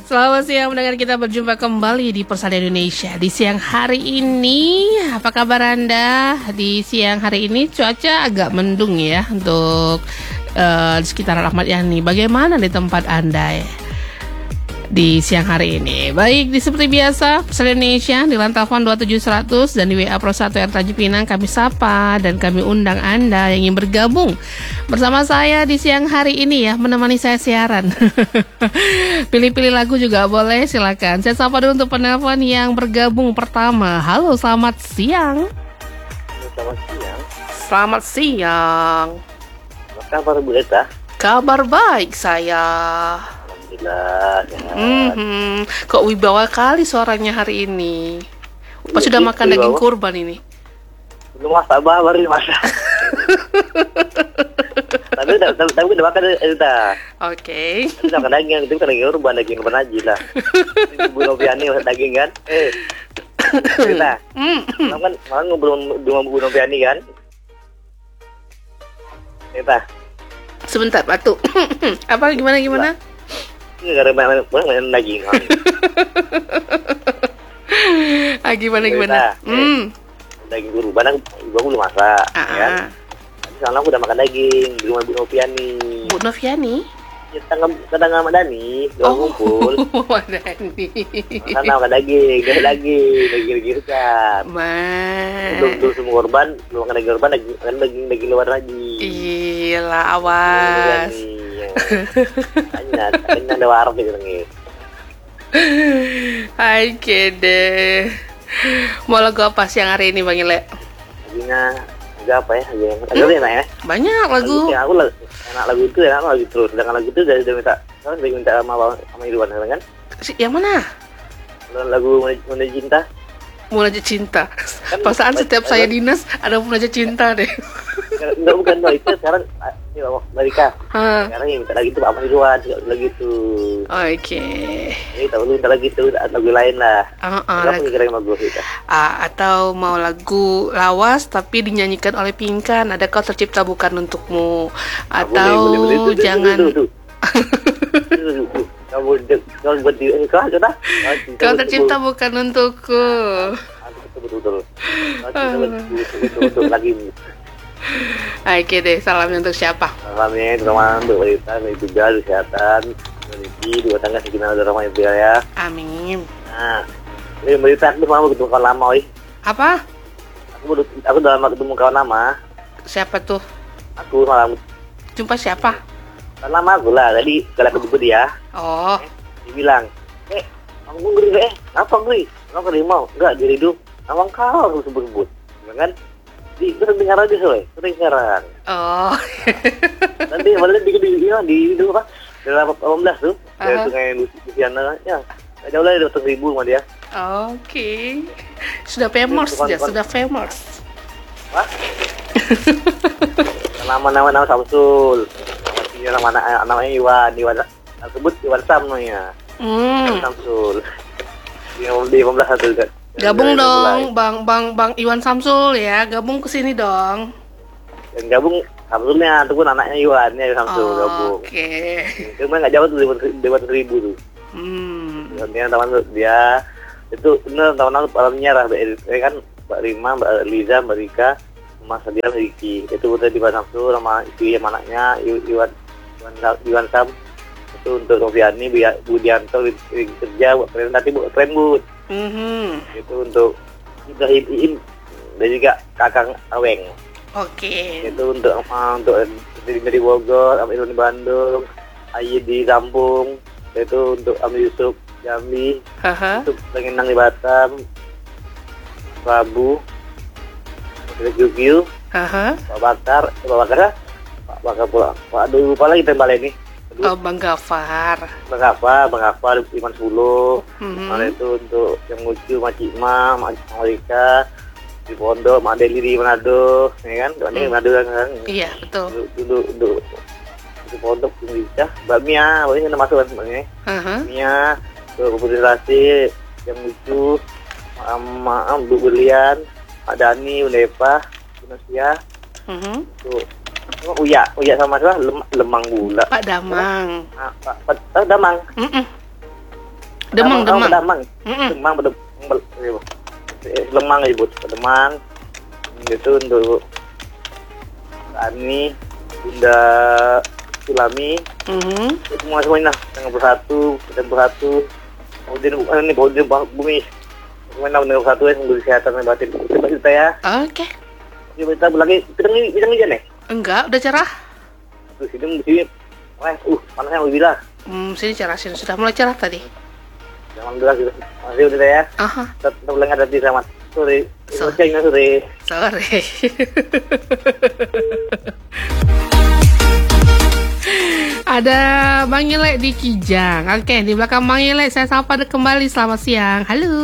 Selamat siang mendengar, kita berjumpa kembali di Persada Indonesia di siang hari ini. Apa kabar Anda? Di siang hari ini cuaca agak mendung ya untuk di sekitar Ahmad Yani. Bagaimana di tempat Anda ya? Di siang hari ini. Baik, seperti biasa Persada Indonesia di lantai telepon 27100 dan di WA Pro 1 Tanjung Pinang kami sapa dan kami undang Anda yang ingin bergabung bersama saya di siang hari ini ya, menemani saya siaran. Pilih-pilih lagu juga boleh, silakan. Saya sapa dulu untuk penelpon yang bergabung pertama. Halo, selamat siang. Selamat siang. Selamat siang. Apa kabar Bu Eta? Kabar baik saya. Alhamdulillah. Ya. Kok wibawa kali suaranya hari ini. Pas sudah makan daging kurban ini? Belum masak, baru masak. tapi udah makan udah. Oke. Udah makan daging, itu kan daging kurban aja lah. Bu Noviani masak daging kan? Kita. Malam ngobrol dengan Bu Noviani kan? Kita. Sebentar, Batu. Apa gimana? Ini gara main daging. Gimana? Daging kurban gua belum masak, kan? Soalnya aku udah makan daging di rumah Bu Noviani. Bu Noviani? Ya, kadang sama Dani, udah ngumpul. Dani. Karena makan daging kan. Belum semua korban, belum makan daging korban, daging luar lagi. Gila, awas. Hanya ada warung gitu nih. Hai Kede. Mau lagu apa siang hari ini Bang Ile? Lagunya apa ya? Lagu enak ya? Banyak lagu. Ya, aku enak lagu itu ya, lagu terus. Dengan lagu itu udah minta sama Irwan kan? Yang mana? Lagu Munajat Cinta. Munajat Cinta. Perasaan setiap saya dinas ada Munajat Cinta deh. Enggak, bukan itu sekarang ini Marika. Sekarang yang minta lagi itu Pak Irwan lagi itu. Oke. Ini tahu lu minta lagi itu lagu lain lah. Lagu itu. Atau mau lagu lawas tapi dinyanyikan oleh Pinkan, ada Kau Tercipta Bukan Untukmu. Atau boleh, jangan Kau Tercipta Bukan Untukku. Betul. Betul lagi. Oke deh, salamnya untuk siapa? Salamnya untuk wanita, juga kesehatan, rezeki, dua tangga sekitar rumah itu ya. Amin. Nah, ini berita aku mau ketemu kawan lama, wih. Apa? Aku udah lama ketemu kawan lama. Siapa tuh? Aku malam. Jumpa siapa? Kawan lama aku lah, tadi kalau ketemu dia. Oh. Dia bilang, kamu ngeri apa gue? Kamu kerimau? Enggak, dia hidup. Nawang kau aku sebut-sebut, kan? Di dengar aja soalnya, sering sekarang. Oh. Nanti malah di itu apa? Dalam 18 tuh, dari Sungai Luciana, ya. Nggak jauh lah dari 200.000 sama dia. Oke. Sudah famous ya, sudah famous. Wah. Nama Samsul. Namanya Iwan sebut Iwan Sam namanya. Samsul. Di 15 satu kan. Gabung dong, Bang Iwan Samsul ya, gabung ke sini dong. Yang gabung Samsulnya, itu pun anaknya Iwan ya Samsul gabung. Oke. Cuma nggak jauh tuh 200.000 tuh. Dia teman dia itu bener teman aku paling nyerah, kan Mbak Rima, Mbak Liza, Mbak Rika, Mas Sadiran, Riki. Itu udah di Pak Samsul sama istri anaknya Iwan Sam. Itu untuk Noviani, Budianto kerja buat keren but. Itu untuk Ibrahim dan juga Kakang Aweng. Oke. Itu untuk dari Bogor, Amir di Bandung, Ayi di Kampung. Itu untuk Amir Yusuf Jambi. Untuk Pengenang di Batam, Prabu, Jugil, Pak Bakar pulang. Waduh, lupa lagi tembal ini. Bang Gafar, Iman Suluh. Mana itu untuk yang lucu, Mak Cima, Mak Rika di Pondok, Mak Deli di Manado, ya kan? Di Manado kan? Iya, betul. Dulu di Pondok di Rika, Mbak Mia, ini masuk kan sebenarnya. Mia, Putri Rasi, yang lucu, Bu Berlian, Pak Dani, Undepa, Indonesia. Tuh. Uya sama siapa? Lemang gula. Pak Damang. Pak Damang. Demang. Demang. Lemang ibu, Demang. Itu untuk Ani, Bunda Sulami. Semuanya yang bersatu. Kemudian bumi. Semuanya dengan bersatu ya, untuk kesehatan dan batin. Terima kasih ya. Oke. Kita lagi bidang hujan ya? Enggak, udah cerah. Terus sini, panasnya lebih lah. Sini cerah, sudah mulai cerah tadi. Alhamdulillah gitu. Masih udah ya. Tetap lagi ada di selamat sore. Sore. Ada Bang Yele di Kijang. Oke, di belakang Bang Yele saya sapa kembali. Selamat siang.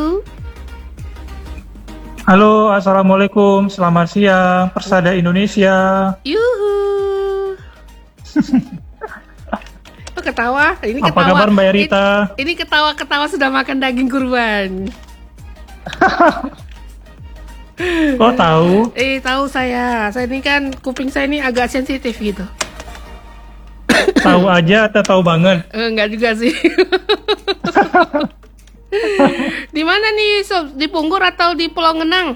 Halo, assalamualaikum. Selamat siang, Persada Indonesia. Yuhu. Ketawa. Ini apa ketawa. Kabar Mbak Erita? Ini ketawa sudah makan daging kurban. Kok tahu? Tahu saya. Saya ini kan kuping saya ini agak sensitif gitu. Tahu aja atau tahu banget? Enggak juga sih. Di mana nih, Sob? Di Punggur atau di Pulau Ngenang?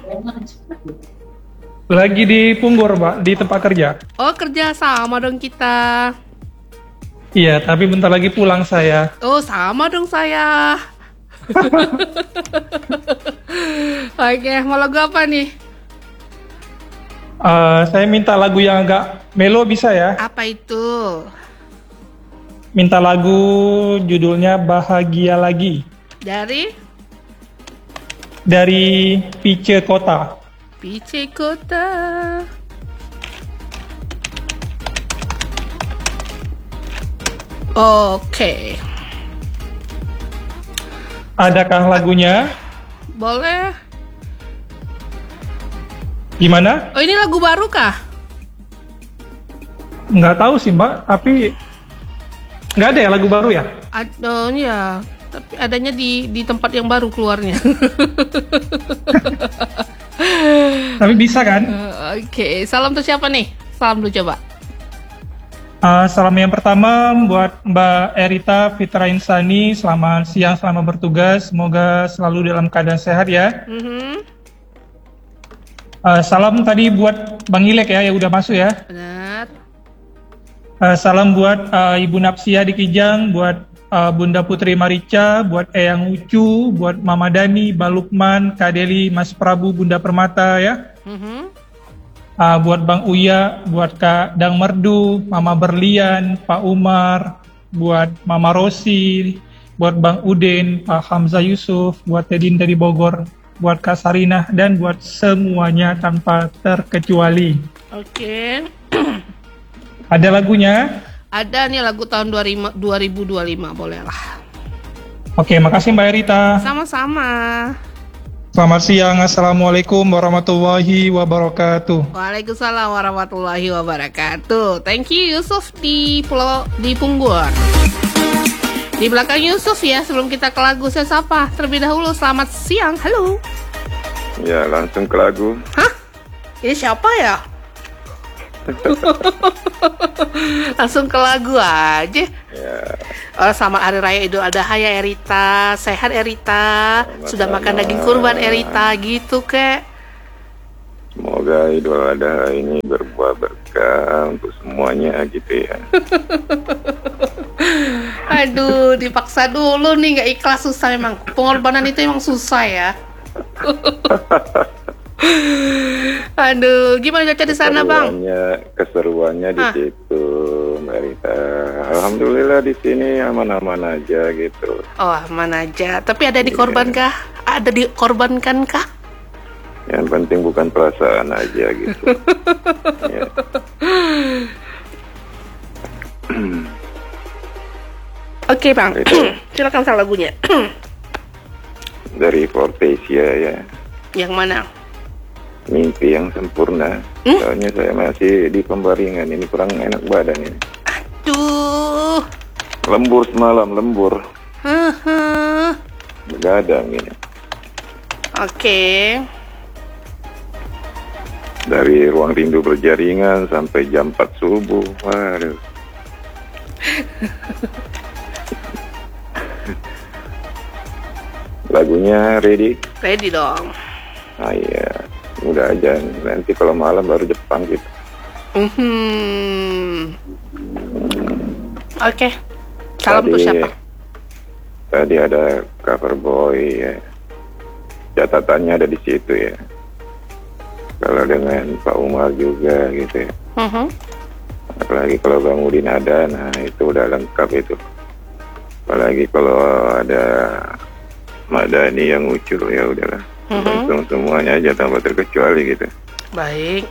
Lagi di Punggur, Mbak, di tempat kerja. Oh, kerja sama dong kita. Iya, tapi bentar lagi pulang saya. Oh, sama dong saya. Oke, mau lagu apa nih? Saya minta lagu yang agak melo bisa ya? Apa itu? Minta lagu judulnya Bahagia Lagi. Dari Pice Kota. Pice Kota. Oke. Adakah lagunya? Boleh. Gimana? Oh, ini lagu baru kah? Nggak tahu sih, Mbak. Tapi nggak ada ya lagu baru ya? Ya. Tapi adanya di tempat yang baru keluarnya. Tapi bisa kan? Oke. Salam untuk siapa nih? Salam dulu coba. Salam yang pertama buat Mbak Erita Fitra Insani, selamat siang, selamat bertugas, semoga selalu dalam keadaan sehat ya. Salam tadi buat Bang Ilek ya, yang udah masuk ya. Benar. Salam buat Ibu Napsia di Kijang, buat Bunda Putri Marica, buat Eyang Ucu, buat Mama Dani, Balukman, Kak Deli, Mas Prabu, Bunda Permata ya. Buat Bang Uya, buat Kak Dang Merdu, Mama Berlian, Pak Umar, buat Mama Rosi, buat Bang Udin, Pak Hamzah Yusuf, buat Tedin dari Bogor, buat Kak Sarinah, dan buat semuanya tanpa terkecuali. Oke. Ada lagunya? Ada nih lagu tahun 2025, boleh lah. Oke, makasih Mbak Erita. Sama-sama. Selamat siang, Assalamualaikum warahmatullahi wabarakatuh. Waalaikumsalam warahmatullahi wabarakatuh. Thank you Yusuf di Punggur. Di belakang Yusuf ya, sebelum kita ke lagu saya sapa terlebih dahulu. Selamat siang, halo. Ya, langsung ke lagu. Hah? Ini siapa ya? Langsung ke lagu aja. Ya. Selamat Hari Raya Idul Adha ya Erita. Sehat Erita. Sudah makan daging kurban Erita gitu kek. Semoga Idul Adha ini berbuah berkah untuk semuanya gitu ya. Aduh, dipaksa dulu nih, nggak ikhlas, susah memang. Pengorbanan itu emang susah ya. Aduh, gimana cuaca di sana, Bang? Keseruannya di situ, Mbak Rita. Alhamdulillah di sini aman-aman aja gitu. Oh, aman aja. Tapi ada dikorbankah? Ada dikorbankankah? Yang penting bukan perasaan aja gitu. Ya. Oke, Bang. Silakan salah lagunya. Dari Fortesia ya. Yang mana? Mimpi yang sempurna. Soalnya saya masih di pembaringan, ini kurang enak badan ini. Aduh. Lembur semalam, lembur. Begadang ini. Oke. Dari ruang rindu berjaringan sampai jam 4 subuh. Waduh. Lagunya ready? Ready dong. Ah iya, udah aja. Nanti kalau malam baru Jepang gitu. Oke. Salam untuk siapa? Tadi ada cover boy ya. Catatannya ada di situ ya. Kalau dengan Pak Umar juga gitu ya. Apalagi kalau Bang Udin ada, nah itu udah lengkap itu. Apalagi kalau ada Mak Dani yang lucu, ya udahlah. Untung semuanya aja tanpa terkecuali gitu. Baik.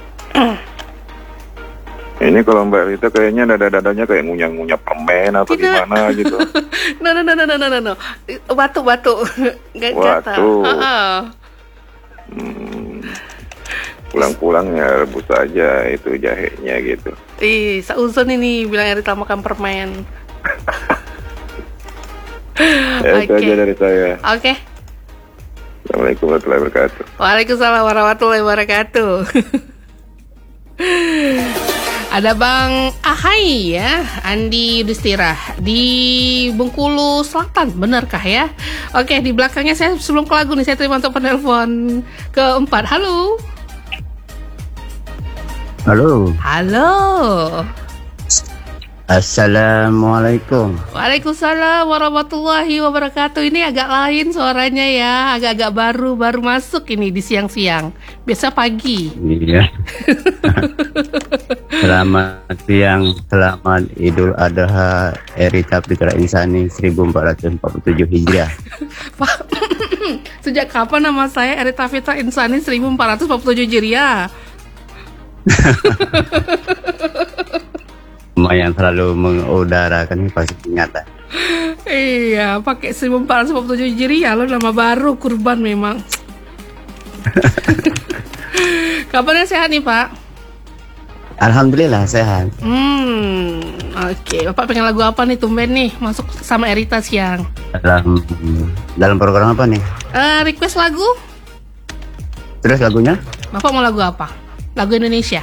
Ini kalau Mbak Rita kayaknya dada-dadanya kayak ngunyah-ngunyah permen atau Tidak. gimana gitu. No. Batu. Nggak Watu. gatal. Pulang-pulang ya rebus aja itu jahenya gitu. Ih, seuzon ini bilang Erita makan permen. Itu aja dari saya. Oke. Assalamualaikum warahmatullahi wabarakatuh. Waalaikumsalam warahmatullahi wabarakatuh. Ada Bang Ahai ya, Andi Yudhistira di Bengkulu Selatan, benarkah ya? Oke, di belakangnya saya sebelum ke lagu nih, saya terima untuk penelpon keempat. Halo. Halo. Assalamualaikum. Waalaikumsalam warahmatullahi wabarakatuh. Ini agak lain suaranya ya, agak-agak baru masuk ini di siang-siang. Biasa pagi. Iya. Selamat siang, selamat Idul Adha Erita Fitra Insani 1447 Hijriah. Pak, sejak kapan nama saya Erita Fitra Insani 1447 Hijriah? Yang selalu mengudarakan pasti ingatan. Iya, pakai 1447 Hijriah lo, nama baru kurban memang. Kabarnya sehat nih, Pak? Alhamdulillah sehat. Oke. Bapak pengen lagu apa nih tumben nih masuk sama Erita siang? Dalam program apa nih? Request lagu? Terus lagunya? Bapak mau lagu apa? Lagu Indonesia.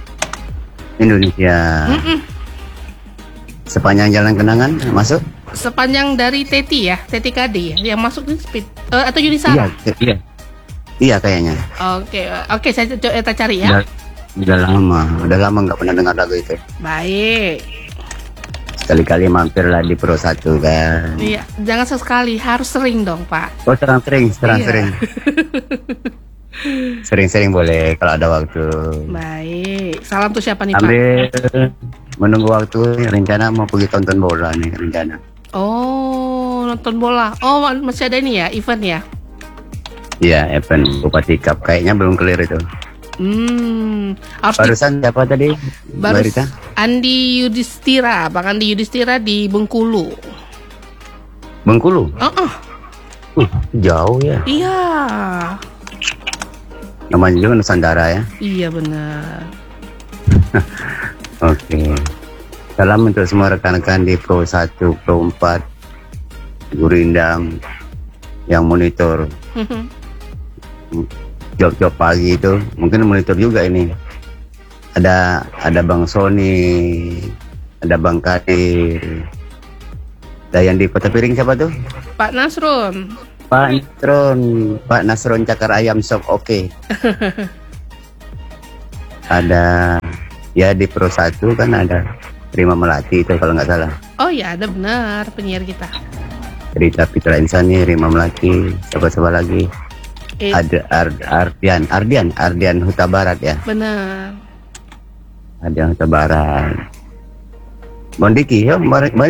Sepanjang Jalan Kenangan masuk? Sepanjang dari Teti ya, Teti KD ya, yang masuk ini speed atau Yunisara? Iya kayaknya. Oke, saya kita cari ya. Udah lama nggak pernah dengar lagu itu. Baik. Sekali-kali mampirlah di Pro 1 kan. Iya, jangan sesekali, harus sering dong, Pak. Oh, sering. Sering boleh kalau ada waktu. Baik. Salam tuh siapa nih, Pak? Ambil menunggu waktu, rencana mau pergi tonton bola nih rencana. Oh, nonton bola. Oh, masih ada ini ya, event ya? Iya, event Bupati Cup kayaknya belum clear itu. Barusan siapa tadi? Barusan Andi Yudhistira, Bang Andi Yudhistira di Bengkulu. Bengkulu? Jauh ya. Iya. Namanya juga Nusantara ya. Iya benar. Oke. Salam untuk semua rekan-rekan di Pro 1, Pro 4, Gurindam yang monitor. Job-job pagi itu mungkin monitor juga ini. Ada Bang Sony, ada Bang Kadir. Dan yang di Kota Piring siapa tuh? Pak Nasrun. Pak Nasrun Cakar Ayam Shop oke. Ada ya di Pro 1 kan ada Rima Melati itu kalau nggak salah. Oh ya ada benar penyiar kita. Erita Fitra Insani, Rima Melati, siapa lagi? Ada Ardian Huta Barat ya. Benar. Ardian Huta Barat. Bang Riki ya,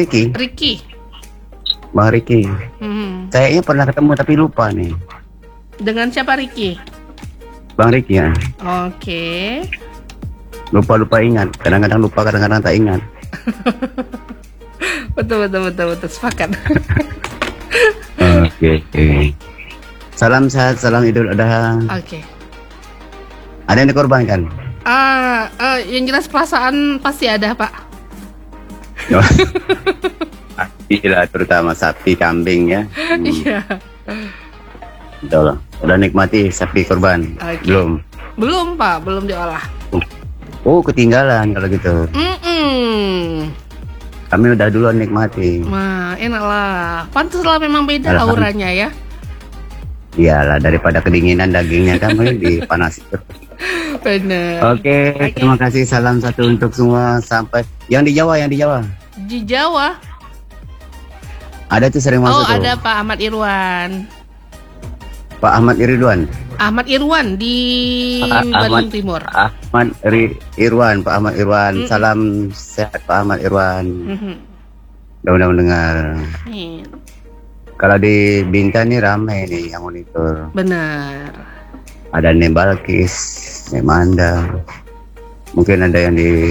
Bang Riki. Kayaknya pernah ketemu tapi lupa nih. Dengan siapa Riki? Bang Riki ya. Oke. Lupa ingat. Kadang-kadang lupa, kadang-kadang tak ingat. betul sepakat. Oke. Salam sehat, salam Idul Adha. Oke. Ada yang dikorbankan? Yang jelas perasaan pasti ada, Pak. Pastilah, terutama sapi, kambing ya. Iya. Udah nikmati sapi korban? Okay. Belum, Pak, belum diolah. Oh, ketinggalan kalau gitu. Kami udah duluan nikmati. Enak lah. Pantas lah, memang beda auranya ya. Iyalah, daripada kedinginan dagingnya kan dipanasin. Bener. Oke, terima kasih. Salam satu untuk semua. Sampai yang di Jawa. Di Jawa. Ada tuh sering masuk tuh. Ada Pak Ahmad Irwan. Pak Ahmad Irwan. Ahmad Irwan di Bandung Timur. Irwan, Pak Ahmad Irwan. Salam sehat Pak Ahmad Irwan. Mudah-mudahan mendengar. Kalau di Bintan nih ramai nih yang monitor. Benar. Ada Nek Balkis, Nek Manda. Mungkin ada yang di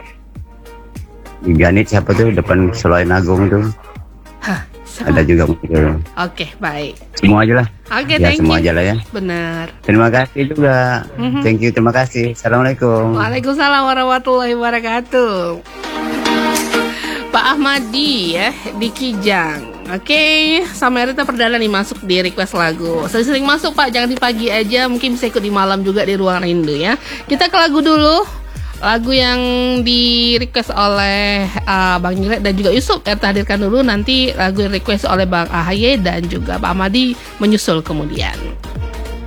Ganit, siapa tuh depan Selain Agung tuh. Ada juga mungkin. Oke, baik. Semua aja lah. Oke, ya, thank semua you. aja lah ya. Benar. Terima kasih juga. Thank you, terima kasih. Assalamualaikum. Waalaikumsalam warahmatullahi wabarakatuh. Pak Ahmadi ya di Kijang. Oke, Samerita Perdana nih masuk di request lagu. Sering-sering masuk Pak, jangan di pagi aja, mungkin bisa ikut di malam juga di Ruang Rindu ya. Kita ke lagu dulu. Lagu yang di request oleh Bang Jilek dan juga Yusuf kita hadirkan dulu. Nanti lagu yang request oleh Bang Ahaye dan juga Pak Ahmadi menyusul kemudian.